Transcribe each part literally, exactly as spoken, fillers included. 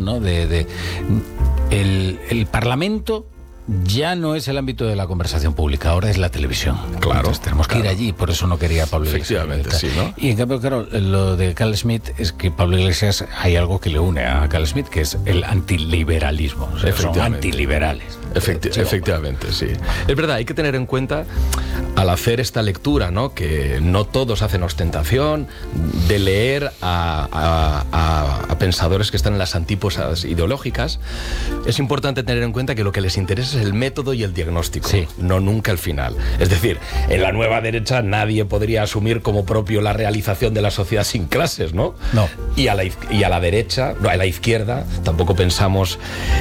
¿no? De, de el, el Parlamento ya no es el ámbito de la conversación pública, ahora es la televisión. Claro. Entonces tenemos que claro. ir allí, por eso no quería Pablo Iglesias. Efectivamente, sí, ¿no? Y en cambio, claro, lo de Carl Schmitt es que Pablo Iglesias hay algo que le une a Carl Schmitt, que es el antiliberalismo. O sea, son antiliberales. Efecti- efectivamente, sí. Es verdad, hay que tener en cuenta al hacer esta lectura, ¿no? Que no todos hacen ostentación de leer a, a, a, a pensadores que están en las antípodas ideológicas. Es importante tener en cuenta que lo que les interesa es el método y el diagnóstico, sí. no nunca el final. Es decir, en la nueva derecha nadie podría asumir como propio la realización de la sociedad sin clases, ¿no? No. Y a la, y a la derecha, no, a la izquierda, tampoco pensamos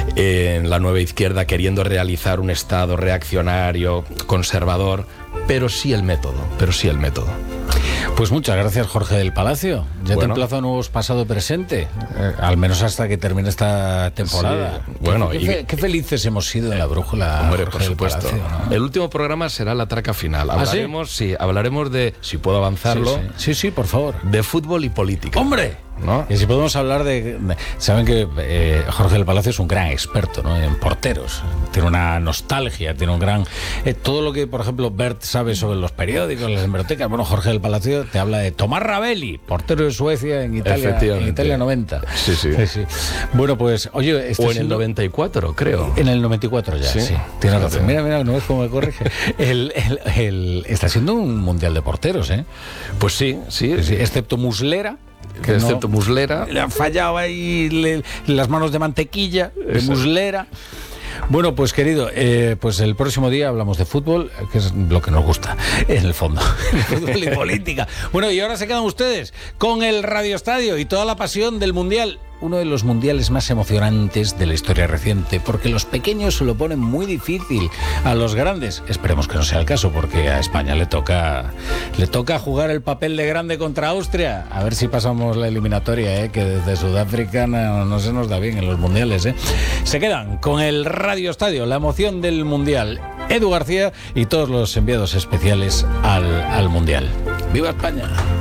en la nueva izquierda queriendo realizar un Estado reaccionario, conservador, pero sí el método, pero sí el método. Pues muchas gracias, Jorge del Palacio. Ya bueno. te emplazo a nuevos pasado-presente, eh, al menos hasta que termine esta temporada. Sí. Bueno, qué, y... qué, qué felices hemos sido en la brújula. Hombre, Jorge por supuesto. Del Palacio, ¿no? El último programa será la traca final. Hablaremos, ¿Ah, sí? sí, hablaremos de, si puedo avanzarlo, sí, sí. sí, sí, por favor, de fútbol y política. ¡Hombre! ¿No? Y si podemos hablar de... de saben que eh, Jorge del Palacio es un gran experto, ¿no? En porteros. Tiene una nostalgia, tiene un gran... Eh, todo lo que, por ejemplo, Bert sabe sobre los periódicos, las hemerotecas. Bueno, Jorge del Palacio te habla de Tomás Ravelli, portero de Suecia en Italia, en Italia noventa. Sí, sí. sí, sí. Bueno, pues, oye... O en siendo... el noventa y cuatro, creo. En el noventa y cuatro ya, sí. sí. Tienes razón. Mira, mira, no ves cómo me corrige. el, el, el, está siendo un mundial de porteros, ¿eh? Pues sí, sí. sí, sí. Excepto Muslera. Que excepto no, Muslera le han fallado ahí le, las manos de mantequilla de Eso. Muslera. Bueno, pues querido, eh, pues el próximo día hablamos de fútbol, que es lo que nos gusta, en el fondo, fútbol y política. Bueno, y ahora se quedan ustedes con el Radio Estadio y toda la pasión del Mundial. Uno de los mundiales más emocionantes de la historia reciente, porque los pequeños se lo ponen muy difícil a los grandes. Esperemos que no sea el caso, porque a España le toca le toca jugar el papel de grande contra Austria. A ver si pasamos la eliminatoria, ¿eh? Que desde Sudáfrica no, no se nos da bien en los mundiales, ¿eh? Se quedan con el Radio Estadio, la emoción del mundial. Edu García y todos los enviados especiales al, al mundial. ¡Viva España!